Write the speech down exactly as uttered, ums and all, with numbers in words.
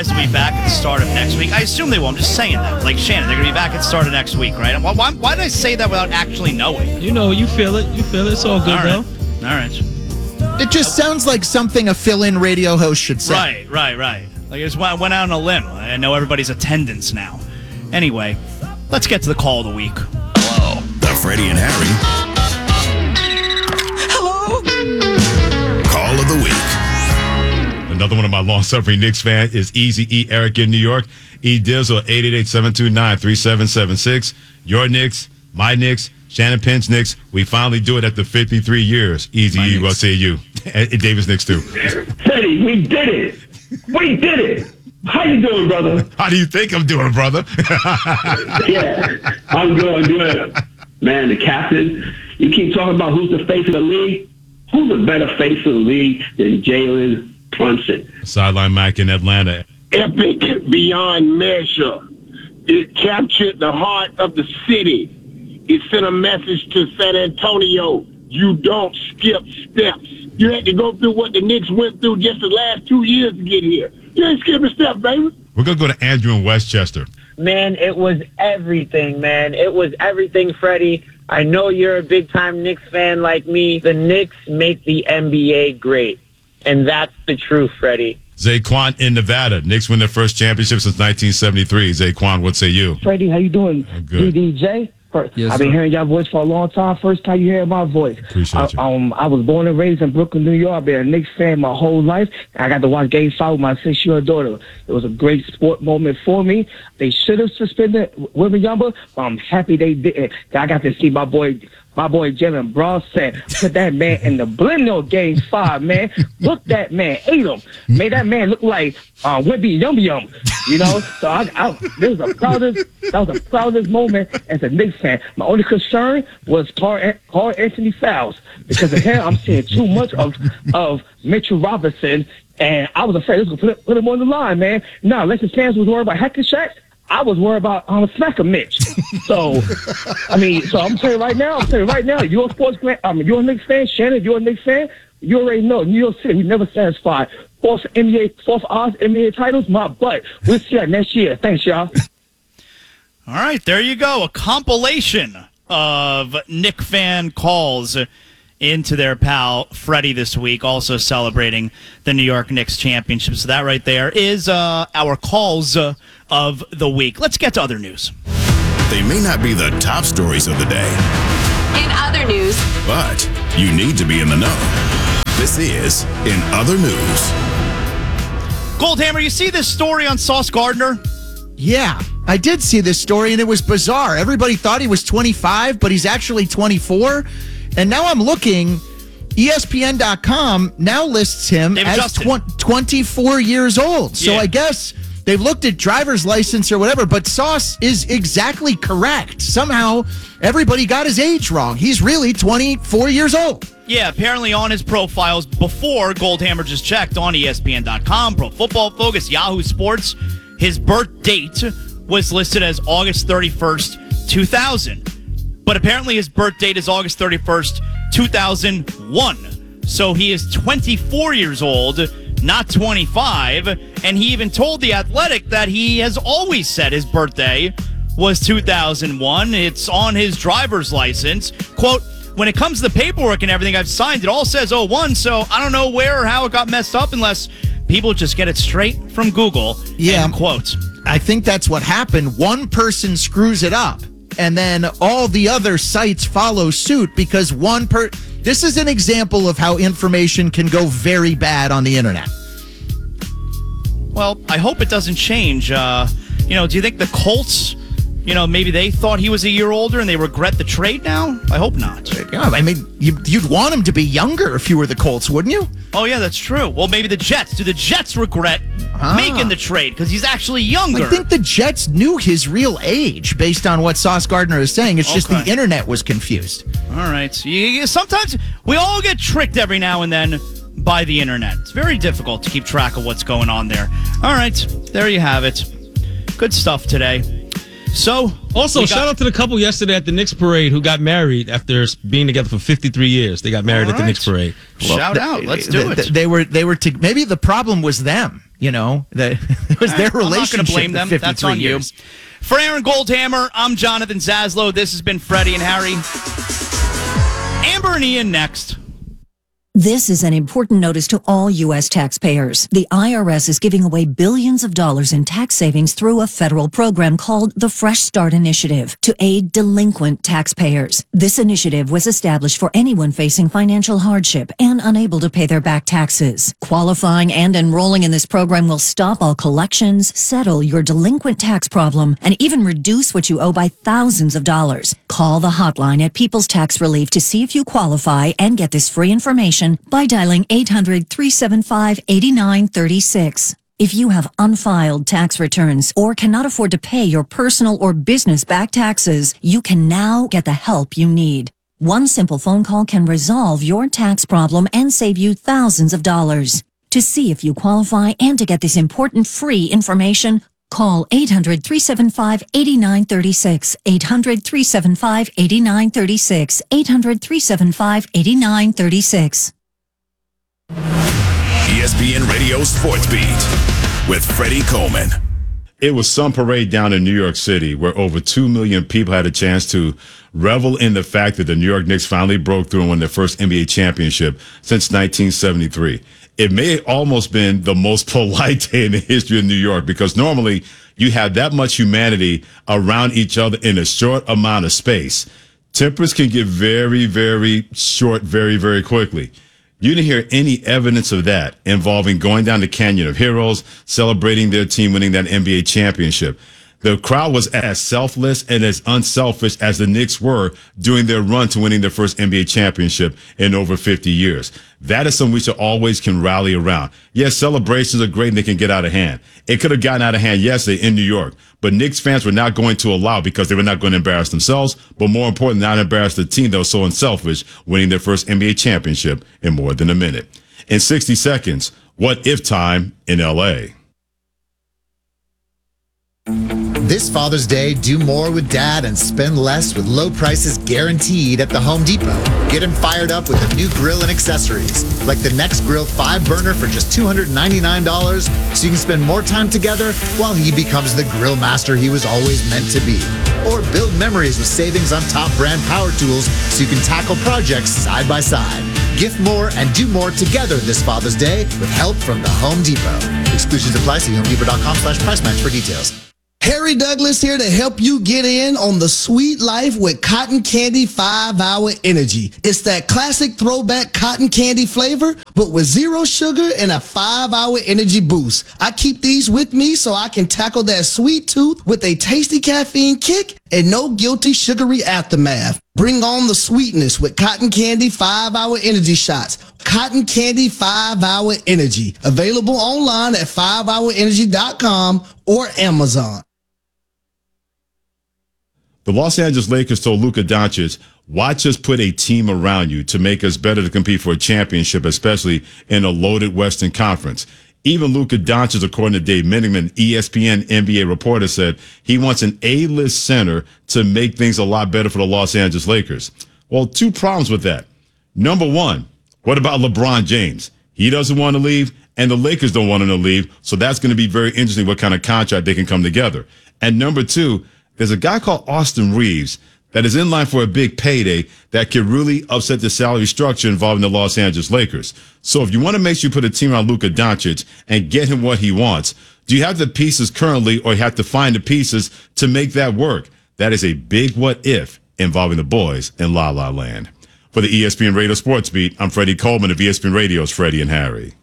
Jazz will be back at the start of next week. I assume they will. I'm just saying that. Like Shannon, they're going to be back at the start of next week, right? Why, why, why did I say that without actually knowing? You know, you feel it. You feel it. It's all good, all right. though. All right. It just sounds like something a fill-in radio host should say. Right, right, right. Like I just went, went out on a limb. I know everybody's attendance now. Anyway, let's get to the call of the week. Hello. The Freddie and Harry. Hello. Call of the week. Another one of my long-suffering Knicks fans is Easy E. Eric in New York. E. Dizzle, eight eight eight, seven two nine, three seven seven six. Your Knicks, my Knicks, Shannon Penn's Knicks. We finally do it after fifty-three years. Easy E, what say you? And Davis Knicks, too. Freddie, we did it. We did it. How you doing, brother? How do you think I'm doing, brother? Yeah, I'm doing good. Man, the captain, you keep talking about who's the face of the league. Who's a better face of the league than Jalen Brunson? Sideline Mac in Atlanta. Epic beyond measure. It captured the heart of the city. It sent a message to San Antonio. You don't skip steps. You had to go through what the Knicks went through just the last two years to get here. You ain't skipping steps, baby. We're going to go to Andrew in Westchester. Man, it was everything, man. It was everything, Freddie. I know you're a big-time Knicks fan like me. The Knicks make the N B A great, and that's the truth, Freddie. Zaquan in Nevada. Knicks win their first championship since nineteen seventy-three. Zaquan, what say you? Freddie, how you doing? I'm good. D D J? Yes, I've been sir. hearing your voice for a long time. First time you hear my voice. Appreciate you. I, um, I was born and raised in Brooklyn, New York. I've been a Knicks fan my whole life. I got to watch Game five with my six-year-old daughter. It was a great sport moment for me. They should have suspended Wembanyama, but I'm happy they didn't. I got to see my boy, my boy Jalen Brunson put that man in the blender Game five, man. Look, that man ate him. Made that man look like uh, Wemby Yum Yum. You know, so I, I, this was the proudest, that was the proudest moment as a Knicks fan. My only concern was Carl, Carl Anthony Fouls because of him. I'm seeing too much of of Mitchell Robinson, and I was afraid this was gonna put, put him on the line, man. No, unless the fans was worried about Hackett-Shack, I was worried about um, Smacker Mitch. So, I mean, so I'm saying right now, I'm saying right now, you're a sports fan. I mean, you're a Knicks fan. Shannon, you're a Knicks fan. You already know New York City, we never satisfied. Fourth N B A, fourth odds N B A titles, my butt. We'll see that next year. Thanks, y'all. All right, there you go. A compilation of Knick fan calls into their pal Freddie this week, also celebrating the New York Knicks championship. So that right there is uh, our calls uh, of the week. Let's get to other news. They may not be the top stories of the day, In other news, but you need to be in the know. This is In Other News. Goldhammer, you see this story on Sauce Gardner? Yeah, I did see this story, and it was bizarre. Everybody thought he was twenty-five, but he's actually twenty-four. And now I'm looking, E S P N dot com now lists him They've as adjusted. tw- twenty-four years old. So Yeah. I guess they've looked at driver's license or whatever, but Sauce is exactly correct. Somehow, everybody got his age wrong. He's really twenty-four years old. Yeah, apparently on his profiles before Goldhammer just checked on E S P N dot com, Pro Football Focus, Yahoo Sports, his birth date was listed as August thirty-first, two thousand. But apparently his birth date is August thirty-first, two thousand one. So he is twenty-four years old, not twenty-five. And he even told The Athletic that he has always said his birthday was two thousand one. It's on his driver's license. Quote, when it comes to the paperwork and everything I've signed, it all says oh one, so I don't know where or how it got messed up unless people just get it straight from Google. Yeah. End quote. I think that's what happened. One person screws it up, and then all the other sites follow suit because one per... This is an example of how information can go very bad on the internet. Well, I hope it doesn't change. Uh, you know, do you think the Colts, you know, maybe they thought he was a year older and they regret the trade now? I hope not. Yeah, I mean, you, you'd want him to be younger if you were the Colts, wouldn't you? Oh, yeah, that's true. Well, maybe the Jets. Do the Jets regret Ah. making the trade because he's actually younger? I think the Jets knew his real age based on what Sauce Gardner is saying. It's just Okay. the internet was confused. All right. So you, you- sometimes we all get tricked every now and then by the internet. It's very difficult to keep track of what's going on there. All right. There you have it. Good stuff today. So, Also, we shout got- out to the couple yesterday at the Knicks parade who got married after being together for fifty-three years. They got married All at the right. Knicks parade. Shout out. Let's do They- it. They were, they were, to, maybe the problem was them, you know, that was their I'm not relationship. going to blame for them. That's fifty-three on you. years. For Aaron Goldhammer, I'm Jonathan Zaslow. This has been Freddie and Harry. Amber and Ian next. This is an important notice to all U S taxpayers. The I R S is giving away billions of dollars in tax savings through a federal program called the Fresh Start Initiative to aid delinquent taxpayers. This initiative was established for anyone facing financial hardship and unable to pay their back taxes. Qualifying and enrolling in this program will stop all collections, settle your delinquent tax problem, and even reduce what you owe by thousands of dollars. Call the hotline at People's Tax Relief to see if you qualify and get this free information by dialing eight hundred, three seven five, eight nine three six. If you have unfiled tax returns or cannot afford to pay your personal or business back taxes, you can now get the help you need. One simple phone call can resolve your tax problem and save you thousands of dollars. To see if you qualify and to get this important free information, call eight hundred, three seven five, eight nine three six, eight hundred, three seven five, eight nine three six, eight hundred, three seven five, eight nine three six. E S P N Radio Sports Beat with Freddie Coleman. It was some parade down in New York City where over two million people had a chance to revel in the fact that the New York Knicks finally broke through and won their first N B A championship since nineteen seventy-three. It may have almost been the most polite day in the history of New York because normally you have that much humanity around each other in a short amount of space. Tempers can get very, very short very, very quickly. You didn't hear any evidence of that involving going down the Canyon of Heroes, celebrating their team winning that N B A championship. The crowd was as selfless and as unselfish as the Knicks were during their run to winning their first N B A championship in over fifty years. That is something we should always can rally around. Yes, celebrations are great and they can get out of hand. It could have gotten out of hand yesterday in New York, but Knicks fans were not going to allow because they were not going to embarrass themselves, but more importantly, not embarrass the team that was so unselfish, winning their first N B A championship in more than a minute. In sixty seconds, what if time in L A? This Father's Day, do more with Dad and spend less with low prices guaranteed at the Home Depot. Get him fired up with a new grill and accessories, like the Next Grill five burner for just two hundred ninety-nine dollars, so you can spend more time together while he becomes the grill master he was always meant to be. Or build memories with savings on top brand power tools so you can tackle projects side by side. Gift more and do more together this Father's Day with help from the Home Depot. Exclusions apply. See homedepot.com slash price match for details. Harry Douglas here to help you get in on the sweet life with Cotton Candy five hour Energy. It's that classic throwback cotton candy flavor, but with zero sugar and a five hour energy boost. I keep these with me so I can tackle that sweet tooth with a tasty caffeine kick and no guilty sugary aftermath. Bring on the sweetness with Cotton Candy five hour Energy shots. Cotton Candy five hour Energy. Available online at five hour energy dot com or Amazon. The Los Angeles Lakers told Luka Doncic, watch us put a team around you to make us better to compete for a championship, especially in a loaded Western Conference. Even Luka Doncic, according to Dave Miniman, E S P N N B A reporter, said he wants an A-list center to make things a lot better for the Los Angeles Lakers. Well, two problems with that. Number one, what about LeBron James? He doesn't want to leave, and the Lakers don't want him to leave, so that's going to be very interesting what kind of contract they can come together. And number two, there's a guy called Austin Reeves that is in line for a big payday that could really upset the salary structure involving the Los Angeles Lakers. So if you want to make sure you put a team around Luka Doncic and get him what he wants, do you have the pieces currently or you have to find the pieces to make that work? That is a big what if involving the boys in La La Land. For the E S P N Radio Sports Beat, I'm Freddie Coleman of E S P N Radio's Freddie and Harry.